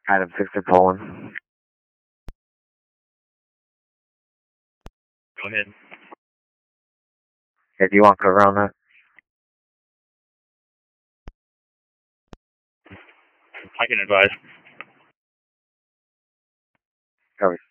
Item 6 in Poland. Go ahead. Okay, do you want to go around that? I can advise. Cover